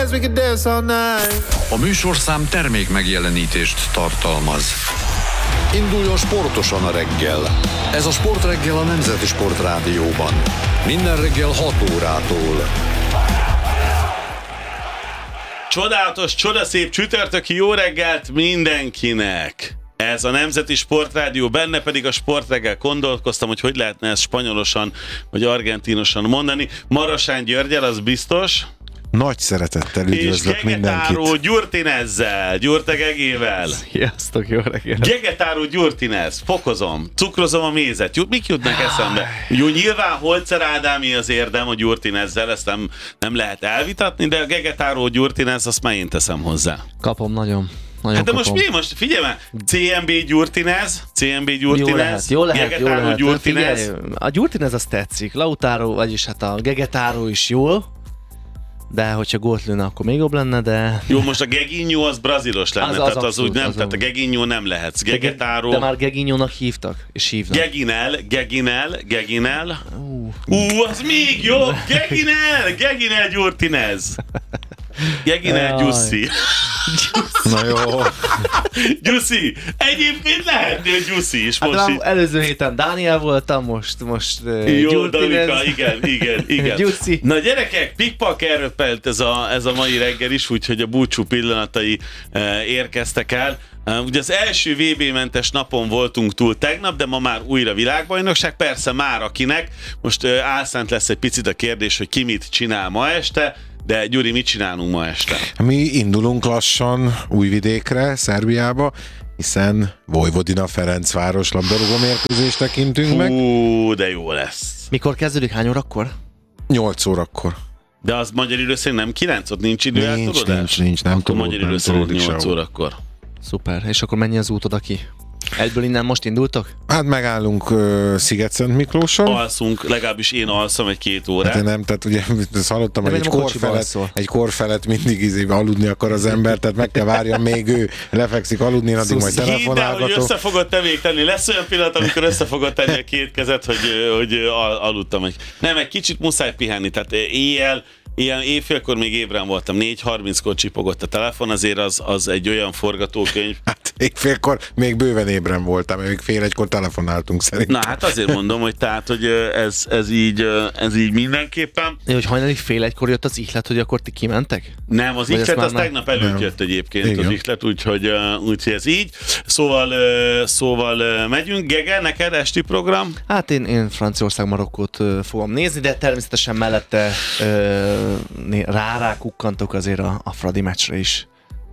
A műsorszám termék megjelenítést tartalmaz. Induljon sportosan a reggel. Ez a Sportreggel a Nemzeti Sportrádióban. Minden reggel 6 órától. Csodálatos, csodaszép csütörtöki jó reggelt mindenkinek! Ez a Nemzeti Sportrádió, benne pedig a Sportreggel. Gondolkoztam, hogy lehetne ezt spanyolosan vagy argentinosan mondani. Marosán Györgyel, az biztos. Nagy szeretettel üdvözlök mindenkit. És Gegetáró Gyurtinezzel, Gyurte Gegével. Sziasztok, jó reggelt. Gegetáró Gyurtinez, fokozom, cukrozom a mézet. Mik jutnak eszembe? Jó, nyilván Holzer Ádámi az érdem a Gyurtinezzel, ezt nem lehet elvitatni, de a Gegetáró Gyurtinez, azt már én teszem hozzá. Kapom nagyon. Hát de most figyelj már, CMB Gyurtinez, jó lehet. Gegetáró Gyurtinez. Figyelj, a Gyurtinez az tetszik, Lautaro, vagyis hát a Gegetáró is jól, de hogyha gólt lőne, akkor még jobb lenne, de... Jó, most a Geginho az brazilos lenne, tehát az úgy nem, tehát a Geginho nem lehetsz. Gegetáró... De már Geginhónak hívtak, és hívnak. Geginel. Az még jó! Geginel Gyurtinez. Geginel Gyussi. Na jó. Gyussi. Egyébként lehetni, hogy Gyussi is. Hát most előző héten Dániel voltam, most jó, Danika, igen. Gyussi. Na gyerekek, pikpak röppelt ez a mai reggel is, úgyhogy a búcsú pillanatai érkeztek el. Ugye az első VB-mentes napon voltunk túl tegnap, de ma már újra világbajnokság, persze már akinek. Most álszánt lesz egy picit a kérdés, hogy ki mit csinál ma este. De Gyuri, mit csinálunk ma este? Mi indulunk lassan Újvidékre, Szerbiába, hiszen Vojvodina Ferencváros labdarúgó mérkőzést tekintünk meg. De jó lesz. Mikor kezdődik, hány órakor? 8 órakor. De az magyar idő szerint nem 9, ott nincs idő eltolódás? Nincs, nem tudom. Magyar idő szerint 8 órakor. Szuper, és akkor mennyi az útod aki? Egyből innen most indultok? Hát megállunk Sziget-Szent Miklóson. Alszunk, legalábbis én alszom 1-2 órát. Hát nem, tehát ugye ezt hallottam, hogy egy kor felett mindig aludni akar az ember, tehát meg kell várjam, még ő lefekszik aludni, addig majd telefonálgatok. Hidd el, hogy össze fogod te még tenni. Lesz olyan pillanat, amikor össze fogod tenni a két kezet, hogy aludtam. Nem, egy kicsit muszáj pihenni, tehát éjfélkor még ébren voltam, 4:30-kor csipogott a telefon, azért az egy olyan forgatókönyv. Hát éjfélkor még bőven ébren voltam, még 1:30 telefonáltunk szerintem. Na hát azért mondom, hogy ez így mindenképpen. Hogy hajnalig 1:30 jött az ihlet, hogy akkor ti kimentek? Nem, az ihlet az tegnap előtt jött egyébként. Igen. Az ihlet, úgyhogy ez így. Szóval megyünk. Gege, neked esti program? Hát én Franciaország-Marokkót fogom nézni, de természetesen mellette rá-kukkantok azért a Fradi meccsre is.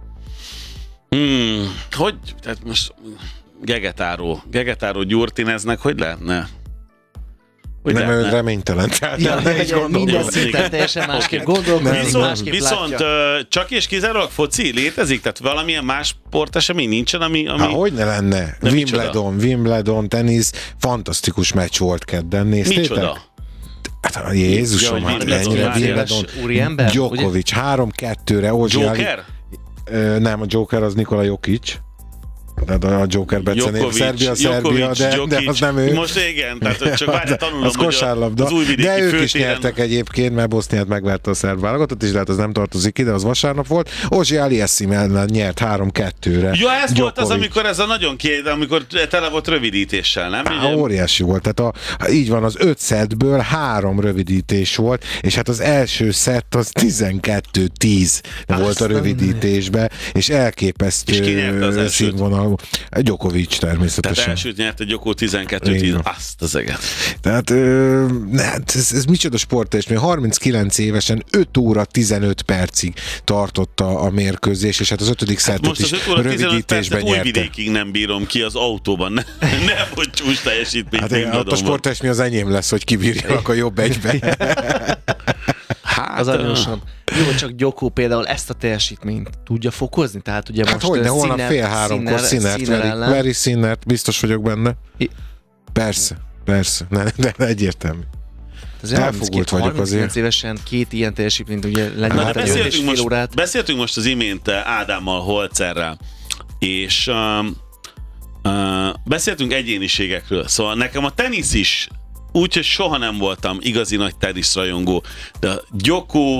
Hogy? Tehát most Gegetáró Gyurtineznek hogy lehetne? Nem, reménytelen. Minden szinten teljesen másképp gondolkodik, másképp viszont csak és kizárólag foci létezik? Tehát valamilyen más sportesemény nincsen, ami... Hogy ne lenne? Wimbledon, tenisz, fantasztikus meccs volt kedden, néztétek? Micsoda? Hát Jézusom, ennyire Wimbledon. Úriember? Djokovic 3-2-re. Joker? Nem, a Joker az Nikola Jokic. De a Joker becenév Szerbia, de az nem ő. Most igen, tehát csak várj, tanulom, az kosárlabda. Az újvidéki de ők is főtéren... nyertek egyébként, mert Boszniát megverte a szerb válogatott, és lehet az nem tartozik ide, az vasárnap volt. Ozsi Aliassim ellen nyert 3-2-re. Ja, ez volt az, amikor ez a nagyon amikor tele volt rövidítéssel, nem? Óriási volt, tehát így van, az 5 szettből 3 rövidítés volt, és hát az első szett az 12-10 volt a rövidítésbe, és elképesztő színvonal. Djokovic természetesen. Tehát elsőt nyert a Djoko 12-10, azt az eget. Tehát ez micsoda sport, és még 39 évesen 5 óra 15 percig tartotta a mérkőzés, és hát az 5. szettet is rövidítésben nyerte. Újvidékig nem bírom ki az autóban, nem hogy csúcs teljesítményt. Hát a sportesmi az enyém lesz, hogy kibírjanak a jobb egybe. Hát, az arányosan. Jó, csak Djoko például ezt a teljesítményt tudja fokozni? Tehát ugye most hogyne, holnap 2:30-kor Sinnert veri Sinnert, biztos vagyok benne. Persze, de egyértelmű. Elfogult vagyok azért. 39 évesen 2 ilyen teljesítményt ugye lenyújtani beszéltünk most az imént Ádámmal, Holzerrel, és beszéltünk egyéniségekről. Szóval nekem a tenisz is úgyhogy soha nem voltam igazi nagy teniszrajongó, de Djoko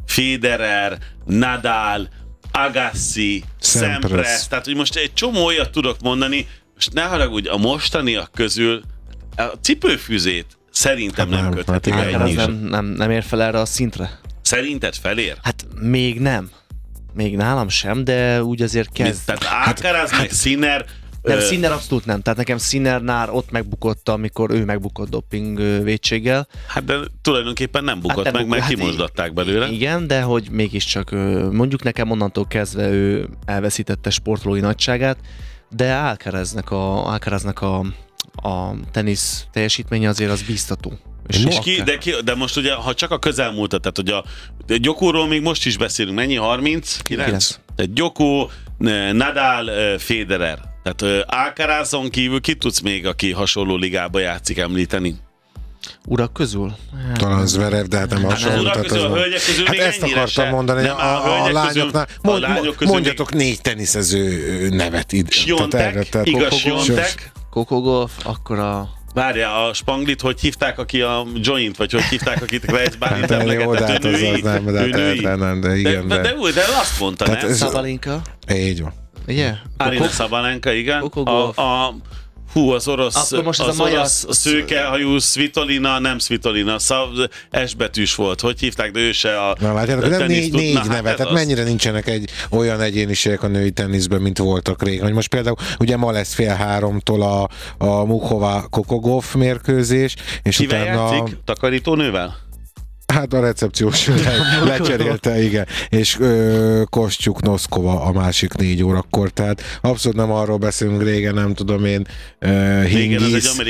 Federer, Nadal, Agassi, Sampras. Tehát, hogy most egy csomó olyat tudok mondani, most ne haragudj, a mostaniak közül a cipőfűzét szerintem nem köthetik be Alcaraz ennyi. nem ér fel erre a szintre? Szerinted felér? Hát még nem. Még nálam sem, de úgy azért kezd. Tehát Alcaraz meg Sinner. Nem, Sinner abszolút nem. Tehát nekem Sinnernál ott megbukott, amikor ő megbukott doping vétséggel. Hát de tulajdonképpen nem bukott meg, mert kimosdatták belőle. Igen, de hogy mégiscsak mondjuk nekem onnantól kezdve ő elveszítette sportolói nagyságát, de Alcaraznak a tenisz teljesítménye azért az biztató. De most ugye, ha csak a közelmúltat, tehát hogy a Djokovicsról még most is beszélünk, mennyi? 39? Tehát Djoko, Nadal, Federer. Tehát Alcarazon kívül ki tudsz még, aki hasonló ligába játszik, említeni? Urak közül? Talán Zverev, de hát nem hasonló. Urak közül, a hölgyek közül hát még ezt ennyire akartam mondani, nem, a lányoknál. Mondjatok még... 4 teniszező nevet ide. Sjontek, igaz Sjontek. Coco Gauff, akkor a... Várjál, a Spanglit hogy hívták, aki a Joint, vagy hogy hívták, akit Kreisz Bálint emlegetett, ő női. De azt mondta, nem? Szabalinka. Így van. Ugye? Arina Szabalenka, igen. Az orosz, a szőkehajú Svitolina, nem Svitolina, S betűs volt. Hogy hívták, de ő se a nem 4 nevet, tehát mennyire nincsenek olyan egyéniségek a női teniszben, mint voltak régen. Hogy most például, ugye ma lesz 2:30 a Muchova-Coco Gauff mérkőzés, és kivel utána... játszik? Takarítónővel? Hát a recepciós lecserélte, igen. És Kostyuk Noszkova a másik 4 órakor. Tehát abszolút nem arról beszélünk régen, nem tudom én, Hingis.